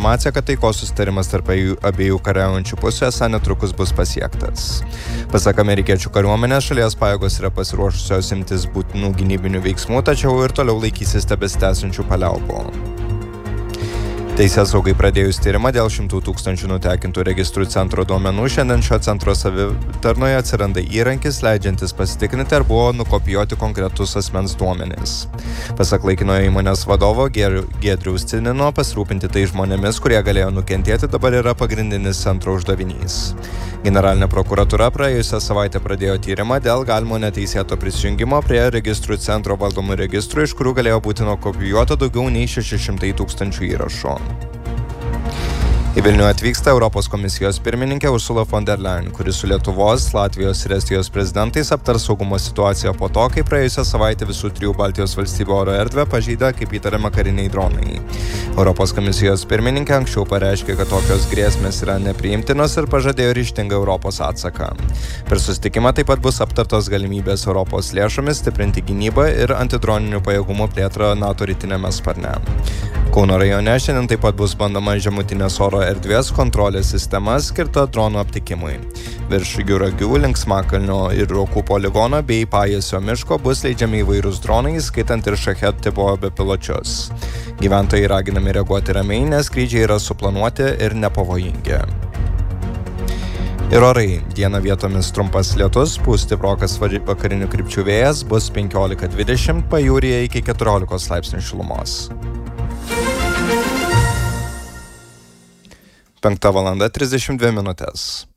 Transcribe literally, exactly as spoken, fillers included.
informacija, kad taikos susitarimas tarp abiejų kariaujančių pusių esą netrukus bus pasiektas. Pasak amerikiečių kariuomenės, šalies pajėgos yra pasiruošusios imtis būtinų gynybinių veiksmų, tačiau ir toliau laikysis tebesitęsiančių paliaubų. Teisėsaugai pradėjus tyrimą dėl šimtų tūkstančių nutekintų registrų centro duomenų, šiandien šio centro savitarnoje atsiranda įrankis, leidžiantis pasitikrinti, ar buvo nukopijuoti konkretus asmens duomenys. Pasak laikinojo įmonės vadovo Giedriaus Cinino, pasirūpinti tai žmonėmis, kurie galėjo nukentėti, dabar yra pagrindinis centro uždavinys. Generalinė prokuratūra praėjusią savaitę pradėjo tyrimą dėl galimo neteisėto prisijungimo prie registrų centro valdomų registrų, iš kurių galėjo būti nukopijuota daugiau nei šeši šimtai tūkstančių įrašų. Į Vilnių atvyksta Europos komisijos pirmininkė Ursula von der Leyen, kuri su Lietuvos, Latvijos ir Estijos prezidentais aptars saugumo situaciją po to, kai praėjusią savaitę visų trijų Baltijos valstybių oro erdvę pažeidė, kaip įtariama, kariniai dronai. Europos komisijos pirmininkė anksčiau pareiškė, kad tokios grėsmės yra nepriimtinos ir pažadėjo ryžtingą Europos atsaką. Per susitikimą taip pat bus aptartos galimybės Europos lėšomis stiprinti gynybą ir antidroninių pajėgumų plėtrą NATO rytinėme sparne. Kauno rajone šiandien taip pat bus bandoma žemutinės oro erdvės kontrolės sistema skirta dronų aptikimui. Virš Juragių, Linksmakalnio ir Rokų poligono bei Pajėsio miško bus leidžiami įvairūs dronai, skaitant ir Šachet tipo bepiločius. Gyventojai raginami reaguoti ramiai, nes skrydžiai yra suplanuoti ir nepavojingi. Ir orai. Dieną vietomis trumpas lietus, pūs stiprokas vakarinių krypčių vėjas, bus penkiolika dvidešimt, pajūryje iki keturiolikos laipsnių šilumos. Penkta valanda trisdešimt dvi minutės.